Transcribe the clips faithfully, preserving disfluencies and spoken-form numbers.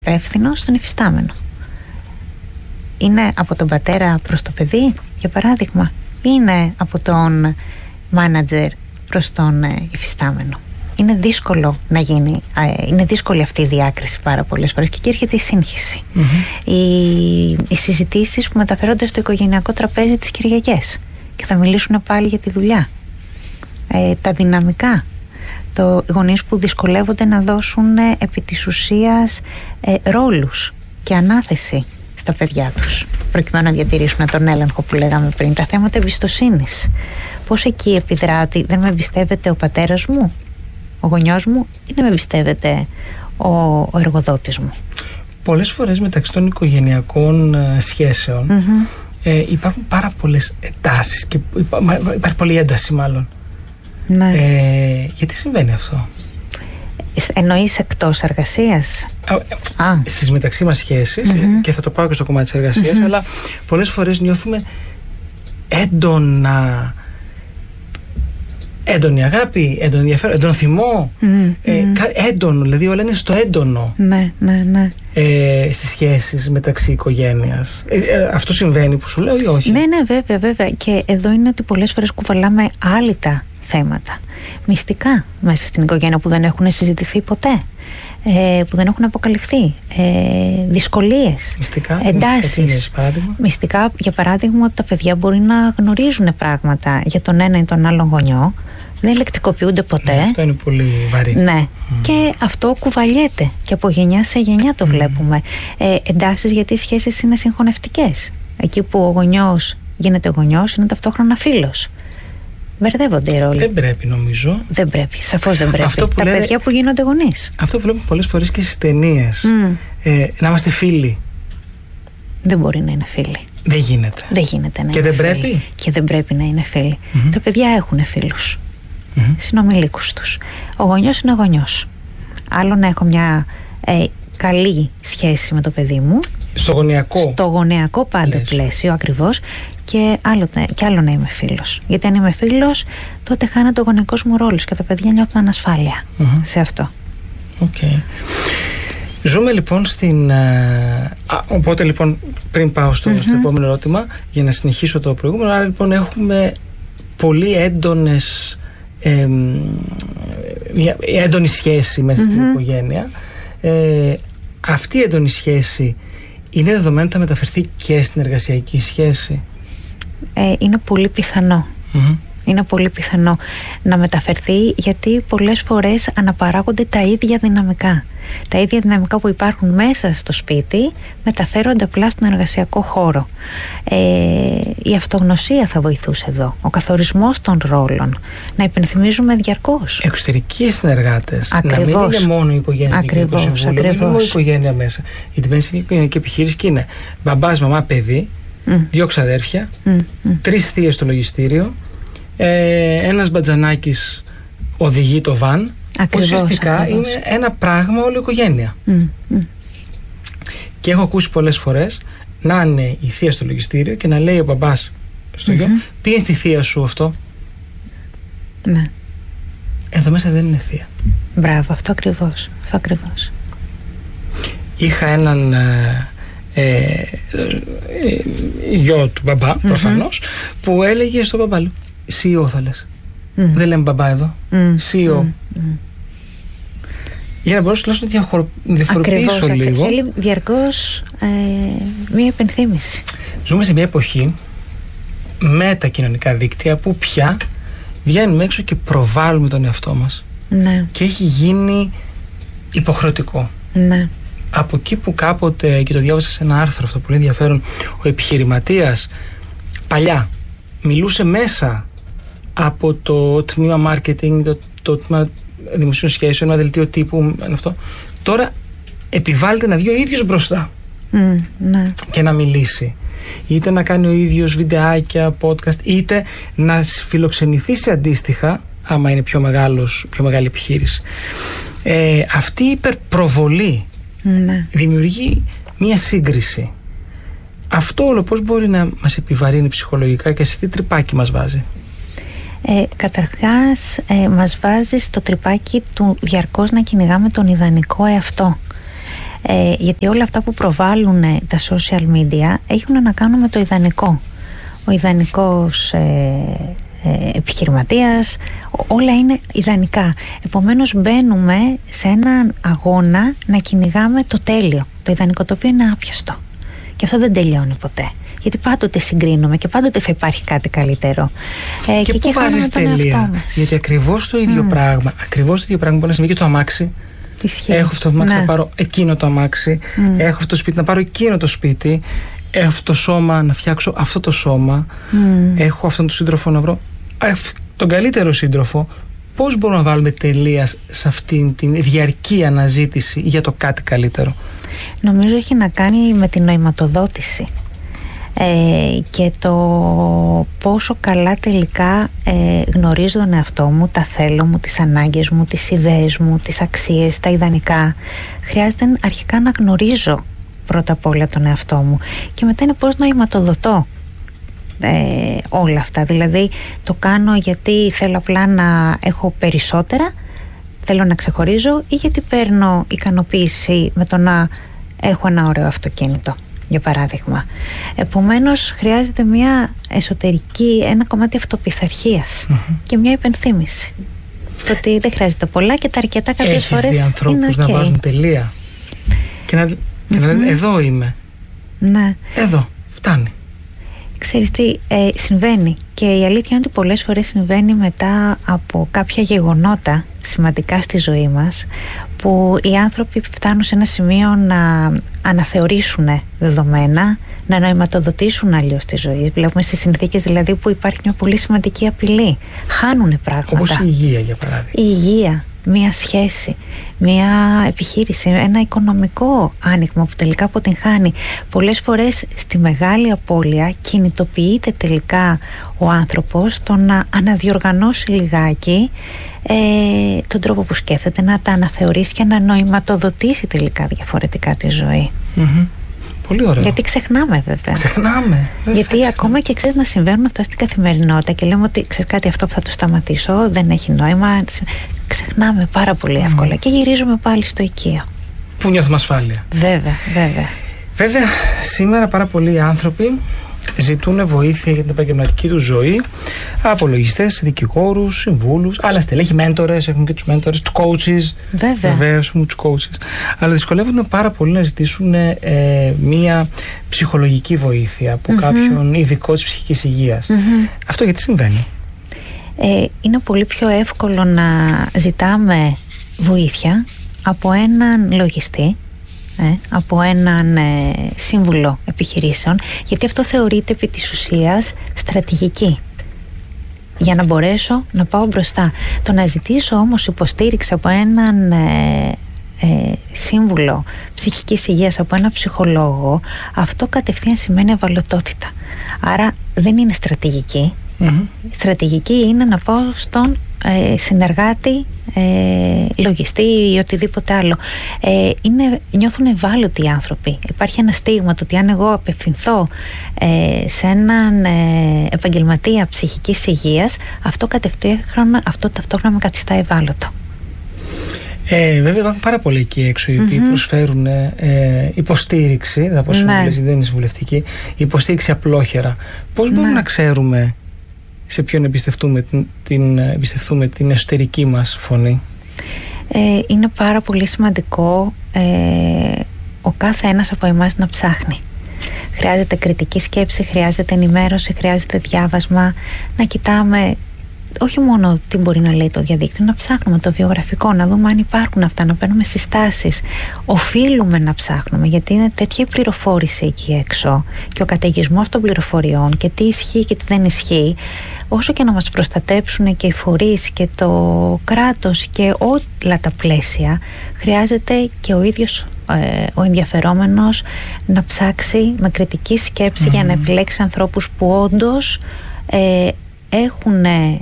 υπεύθυνο στον υφιστάμενο. Είναι από τον πατέρα προς το παιδί, για παράδειγμα, ή είναι από τον μάνατζερ προς τον υφιστάμενο. Είναι δύσκολο να γίνει, είναι δύσκολη αυτή η διάκριση πάρα πολλές φορές και εκεί έρχεται η σύγχυση. Mm-hmm. Οι, οι συζητήσεις που μεταφέρονται στο οικογενειακό τραπέζι τις Κυριακές και θα μιλήσουν πάλι για τη δουλειά. Ε, τα δυναμικά. Το γονείς που δυσκολεύονται να δώσουν ε, επί της ουσίας ε, ρόλους και ανάθεση στα παιδιά τους προκειμένου να διατηρήσουν τον έλεγχο που λέγαμε πριν. Τα θέματα εμπιστοσύνης. Πώς εκεί επιδρά ότι δεν με εμπιστεύεται ο πατέρας μου, ο γονιός μου, ή δεν με εμπιστεύεται ο, ο εργοδότης μου. Πολλές φορές μεταξύ των οικογενειακών ε, σχέσεων mm-hmm. ε, υπάρχουν πάρα πολλές εντάσεις και υπά, υπάρχει πολλή ένταση μάλλον. Ναι. Ε, γιατί συμβαίνει αυτό? Εννοείς εκτός εργασίας? Α, Α. Στις μεταξύ μας σχέσεις, mm-hmm. και θα το πάω και στο κομμάτι της εργασίας, mm-hmm. αλλά πολλές φορές νιώθουμε έντονα έντονη αγάπη, έντονο ενδιαφέρον, έντονο θυμό, mm-hmm. ε, έντονο, δηλαδή όλα είναι στο έντονο. Ναι, ναι, ναι. Ε, στις σχέσεις μεταξύ οικογένειας. Ε, ε, αυτό συμβαίνει που σου λέω ή όχι? Ναι, ναι, βέβαια, βέβαια. Και εδώ είναι ότι πολλές φορές κουβαλάμε άλυτα θέματα, μυστικά μέσα στην οικογένεια που δεν έχουν συζητηθεί ποτέ, ε, που δεν έχουν αποκαλυφθεί, ε, δυσκολίες, μυστικά, εντάσεις. Μυστικά, παράδειγμα. Μυστικά, για παράδειγμα, ότι τα παιδιά μπορεί να γνωρίζουν πράγματα για τον ένα ή τον άλλο γονιό, δεν λεκτικοποιούνται ποτέ. Ναι, αυτό είναι πολύ βαρύ. Ναι. Mm. Και αυτό κουβαλιέται και από γενιά σε γενιά το mm. βλέπουμε. Ε, εντάσεις γιατί οι σχέσεις είναι συγχωνευτικές. Εκεί που ο γονιός γίνεται γονιός είναι ταυτόχρονα φίλος. Μπερδεύονται οι ρόλοι. Δεν πρέπει, νομίζω. Δεν πρέπει, σαφώς δεν πρέπει. Τα λένε, παιδιά που γίνονται γονείς. Αυτό που βλέπουμε πολλές φορές και στις ταινίες. Mm. Ε, να είμαστε φίλοι. Δεν μπορεί να είναι φίλοι. Δεν γίνεται. Δεν γίνεται να και είναι δεν φίλοι. Πρέπει. Και δεν πρέπει να είναι φίλοι. Mm-hmm. Τα παιδιά έχουν φίλους. Mm-hmm. Συνομιλίκους τους. Ο γονιός είναι γονιός. Άλλο να έχω μια ε, καλή σχέση με το παιδί μου. Στο γωνιακό. Στο γωνιακό πάντα Λες. πλαίσιο ακριβώς. Και άλλο, και άλλο να είμαι φίλος. Γιατί αν είμαι φίλος, τότε χάνεται ο γονεϊκός μου ρόλος και τα παιδιά νιώθουν ανασφάλεια mm-hmm. σε αυτό. Okay. Ζούμε λοιπόν στην... Α, οπότε λοιπόν πριν πάω στο, mm-hmm. στο επόμενο ερώτημα, για να συνεχίσω το προηγούμενο, άρα λοιπόν έχουμε πολύ έντονες ε, μια έντονη σχέση μέσα mm-hmm. στην οικογένεια. Ε, αυτή η έντονη σχέση είναι δεδομένο ότι θα μεταφερθεί και στην εργασιακή σχέση? Ε, είναι πολύ πιθανό. Mm-hmm. Είναι πολύ πιθανό να μεταφερθεί, γιατί πολλές φορές αναπαράγονται τα ίδια δυναμικά. Τα ίδια δυναμικά που υπάρχουν μέσα στο σπίτι μεταφέρονται απλά στον εργασιακό χώρο. Ε, η αυτογνωσία θα βοηθούσε εδώ. Ο καθορισμός των ρόλων. Να υπενθυμίζουμε διαρκώς. Εξωτερικοί συνεργάτες. Ακριβώς. Να μην είναι μόνο η οικογένεια. Ακριβώς. Ακριβώς. Να μην είναι μόνο η οικογένεια μέσα. Γιατί μέσα είναι η οικογενειακή επιχείρηση και είναι μπαμπάς, μαμά, παιδί. Mm. Δύο ξαδέρφια, mm. Mm. τρεις θείες στο λογιστήριο, ε, ένας μπατζανάκης οδηγεί το βαν. Ακριβώς, ουσιαστικά ακριβώς. Είναι ένα πράγμα όλη η οικογένεια. Mm. Mm. Και έχω ακούσει πολλές φορές να είναι η θεία στο λογιστήριο και να λέει ο μπαμπάς στο mm-hmm. γιο, πήγαινε στη θεία σου αυτό. Ναι. Εδώ μέσα δεν είναι θεία. Μπράβο, αυτό ακριβώς, αυτό ακριβώς. Είχα έναν Ε, ε, ε, γιο του μπαμπά, mm-hmm. προφανώς, που έλεγε στον μπαμπά, σι ι ο θα λες. Mm. Δεν λέμε μπαμπά εδώ. Mm. σι ι ο. Mm. Για να μπορέσω τουλάχιστον να διαφοροποιήσω λίγο. Θέλει διαρκώς ε, μία επενθύμηση. Ζούμε σε μια εποχή με τα κοινωνικά δίκτυα που πια βγαίνουμε έξω και προβάλλουμε τον εαυτό μας. Ναι. Και έχει γίνει υποχρεωτικό. Ναι. Από εκεί που κάποτε, και το διάβασα σε ένα άρθρο αυτό πολύ ενδιαφέρον, ο επιχειρηματίας παλιά μιλούσε μέσα από το τμήμα marketing, το, το τμήμα δημοσίων σχέσεων, ένα δελτίο τύπου, αυτό. Τώρα επιβάλλεται να βγει ο ίδιος μπροστά mm, ναι. και να μιλήσει. Είτε να κάνει ο ίδιος βιντεάκια, podcast, είτε να φιλοξενηθεί σε αντίστοιχα, άμα είναι πιο, μεγάλος, πιο μεγάλη επιχείρηση. Ε, αυτή η υπερπροβολή ναι. δημιουργεί μία σύγκριση. Αυτό όλο πώς μπορεί να μας επιβαρύνει ψυχολογικά και σε τι τρυπάκι μας βάζει? Ε, καταρχάς ε, μας βάζει στο τρυπάκι του διαρκώς να κυνηγάμε τον ιδανικό εαυτό. Ε, γιατί όλα αυτά που προβάλλουν τα social media έχουν να κάνουν με το ιδανικό. Ο ιδανικός ε, ε, επιχειρηματίας, όλα είναι ιδανικά. Επομένως μπαίνουμε σε έναν αγώνα να κυνηγάμε το τέλειο, το ιδανικό, το οποίο είναι άπιαστο. Και αυτό δεν τελειώνει ποτέ. Γιατί πάντοτε συγκρίνουμε και πάντοτε θα υπάρχει κάτι καλύτερο. Ε, και, και πού βάζεις τελεία? Γιατί ακριβώς το ίδιο mm. πράγμα, ακριβώς το ίδιο πράγμα μπορεί να συμβεί και το αμάξι. Ισχύει. Έχω αυτό το αμάξι, ναι. να πάρω εκείνο το αμάξι. Mm. Έχω αυτό το σπίτι, να πάρω εκείνο το σπίτι. Έχω αυτό το σώμα, να φτιάξω αυτό το σώμα. Mm. Έχω αυτόν τον σύντροφο να βρω τον καλύτερο σύντροφο. Πώς μπορούμε να βάλουμε τελεία σε αυτήν την διαρκή αναζήτηση για το κάτι καλύτερο? Νομίζω έχει να κάνει με την νοηματοδότηση. Ε, και το πόσο καλά τελικά ε, γνωρίζω τον εαυτό μου, τα θέλω μου, τις ανάγκες μου, τις ιδέες μου, τις αξίες, τα ιδανικά. Χρειάζεται αρχικά να γνωρίζω πρώτα απ' όλα τον εαυτό μου και μετά είναι πώς νοηματοδοτώ ε, όλα αυτά. Δηλαδή το κάνω γιατί θέλω απλά να έχω περισσότερα, θέλω να ξεχωρίζω, ή γιατί παίρνω ικανοποίηση με το να έχω ένα ωραίο αυτοκίνητο, για παράδειγμα. Επομένως χρειάζεται μια εσωτερική, ένα κομμάτι αυτοπιθαρχίας mm-hmm. και μια υπενθύμηση το ότι δεν χρειάζεται πολλά και τα αρκετά κάποιες φορές είναι ok. Έχεις δει ανθρώπους να βάζουν τελεία και να, και να λένε εδώ είμαι, ναι. εδώ φτάνει? Ξέρεις τι ε, συμβαίνει, και η αλήθεια είναι ότι πολλές φορές συμβαίνει μετά από κάποια γεγονότα σημαντικά στη ζωή μας, που οι άνθρωποι φτάνουν σε ένα σημείο να αναθεωρήσουν δεδομένα, να νοηματοδοτήσουν αλλιώς τη ζωή. Βλέπουμε στις συνθήκες δηλαδή που υπάρχει μια πολύ σημαντική απειλή. Χάνουνε πράγματα. Όπως η υγεία, για παράδειγμα. Η υγεία, μια σχέση, μια επιχείρηση, ένα οικονομικό άνοιγμα που τελικά αποτυγχάνει. Πολλές φορές στη μεγάλη απώλεια κινητοποιείται τελικά ο άνθρωπος το να αναδιοργανώσει λιγάκι ε, τον τρόπο που σκέφτεται, να τα αναθεωρήσει και να νοηματοδοτήσει τελικά διαφορετικά τη ζωή. Mm-hmm. Πολύ ωραίο. Γιατί ξεχνάμε βέβαια. Ξεχνάμε. Βέβαια, Γιατί ξεχνάμε. Ακόμα και ξέρεις να συμβαίνουν αυτά στην καθημερινότητα και λέμε ότι ξέρεις κάτι, αυτό που θα το σταματήσω δεν έχει νόημα. Ξεχνάμε πάρα πολύ mm. εύκολα και γυρίζουμε πάλι στο οικείο. Που νιώθουμε ασφάλεια. Βέβαια, βέβαια. Βέβαια, σήμερα πάρα πολλοί άνθρωποι ζητούν βοήθεια για την επαγγελματική του ζωή από λογιστές, δικηγόρους, συμβούλους, άλλα στελέχη, μέντορες, έχουν και τους μέντορες, τους coaches. Βέβαια. Βεβαίως, έχουν τους coaches. Αλλά δυσκολεύονται πάρα πολύ να ζητήσουν ε, μία ψυχολογική βοήθεια από mm-hmm. κάποιον ειδικό της ψυχικής υγείας. Mm-hmm. Αυτό γιατί συμβαίνει? Ε, είναι πολύ πιο εύκολο να ζητάμε βοήθεια από έναν λογιστή, ε, από έναν ε, σύμβουλο επιχειρήσεων, γιατί αυτό θεωρείται επί της ουσίας στρατηγική για να μπορέσω να πάω μπροστά. Το να ζητήσω όμως υποστήριξη από έναν ε, ε, σύμβουλο ψυχικής υγείας, από έναν ψυχολόγο, αυτό κατευθείαν σημαίνει ευαλωτότητα. Άρα δεν είναι στρατηγική. Mm-hmm. Στρατηγική είναι να πάω στον ε, συνεργάτη, ε, λογιστή ή οτιδήποτε άλλο. Ε, είναι, νιώθουν ευάλωτοι οι άνθρωποι. Υπάρχει ένα στίγμα του ότι αν εγώ απευθυνθώ ε, σε έναν ε, επαγγελματία ψυχικής υγείας, αυτό κατευθείαν, αυτό ταυτόχρονα με καθιστά ευάλωτο. Ε, βέβαια υπάρχουν πάρα πολλοί εκεί έξω οι οποίοι mm-hmm. προσφέρουν ε, υποστήριξη, δεν θα πω συμβουλευτική, δεν είναι συμβουλευτική, υποστήριξη απλόχερα. Πώς ναι. μπορούμε να ξέρουμε σε ποιον εμπιστευτούμε την, την, εμπιστευτούμε την εσωτερική μας φωνή? Ε, είναι πάρα πολύ σημαντικό ε, ο κάθε ένας από εμάς να ψάχνει. Χρειάζεται κριτική σκέψη, χρειάζεται ενημέρωση, χρειάζεται διάβασμα, να κοιτάμε όχι μόνο τι μπορεί να λέει το διαδίκτυο, να ψάχνουμε το βιογραφικό, να δούμε αν υπάρχουν αυτά, να παίρνουμε συστάσεις. Οφείλουμε να ψάχνουμε, γιατί είναι τέτοια πληροφόρηση εκεί έξω και ο καταιγισμός των πληροφοριών και τι ισχύει και τι δεν ισχύει. Όσο και να μας προστατέψουν και οι φορείς και το κράτος και όλα τα πλαίσια, χρειάζεται και ο ίδιος ε, ο ενδιαφερόμενος να ψάξει με κριτική σκέψη mm. για να επιλέξει ανθρώπους που όντως ε, έχουν ε,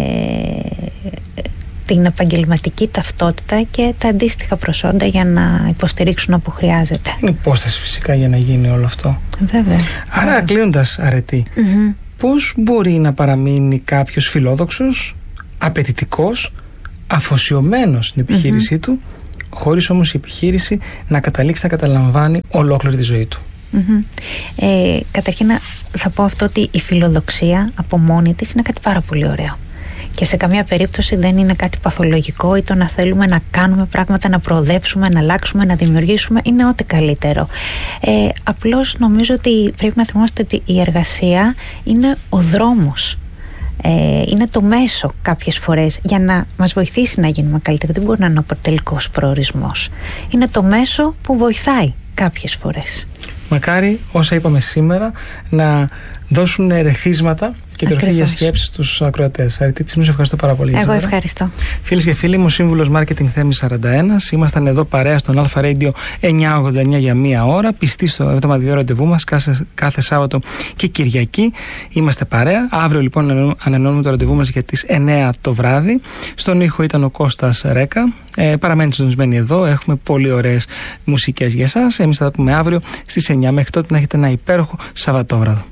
την επαγγελματική ταυτότητα και τα αντίστοιχα προσόντα για να υποστηρίξουν όπου χρειάζεται. Είναι υπόσταση φυσικά για να γίνει όλο αυτό. Βέβαια. Άρα βέβαια. Κλείνοντας, Αρετή, mm-hmm. πώς μπορεί να παραμείνει κάποιος φιλόδοξος, απαιτητικός, αφοσιωμένος στην επιχείρησή mm-hmm. του, χωρίς όμως η επιχείρηση να καταλήξει να καταλαμβάνει ολόκληρη τη ζωή του. Mm-hmm. Ε, καταρχήν θα πω αυτό, ότι η φιλοδοξία από μόνη της είναι κάτι πάρα πολύ ωραίο και σε καμία περίπτωση δεν είναι κάτι παθολογικό, ή το να θέλουμε να κάνουμε πράγματα, να προοδεύσουμε, να αλλάξουμε, να δημιουργήσουμε, είναι ό,τι καλύτερο. Ε, απλώς νομίζω ότι πρέπει να θυμάστε ότι η εργασία είναι ο δρόμος, ε, είναι το μέσο κάποιες φορές για να μας βοηθήσει να γίνουμε καλύτεροι. Δεν μπορεί να είναι ο τελικός προορισμός, είναι το μέσο που βοηθάει κάποιες φορές. Μακάρι όσα είπαμε σήμερα να δώσουν ερεθίσματα και τροφή για σκέψη στους ακροατές. Αριτή Τσινού, σε ευχαριστώ πάρα πολύ. Εγώ ευχαριστώ. Φίλες και φίλοι, είμαι ο σύμβουλος Marketing Θέμης σαράντα ένα. Ήμασταν εδώ παρέα στον Αλφα Radio εννιακόσια ογδόντα εννιά για μία ώρα. Πιστοί στο εβδομαδιαίο ραντεβού μας κάθε, κάθε Σάββατο και Κυριακή. Είμαστε παρέα. Αύριο λοιπόν ανανεώνουμε το ραντεβού μας για τις εννιά το βράδυ. Στον ήχο ήταν ο Κώστας Ρέκα. Ε, παραμένετε συντονισμένοι εδώ. Έχουμε πολύ ωραίες μουσικές για εσάς. Εμείς θα τα πούμε αύριο στις εννιά. Μέχρι τότε να έχετε ένα υπέροχο Σαββατόβραδο.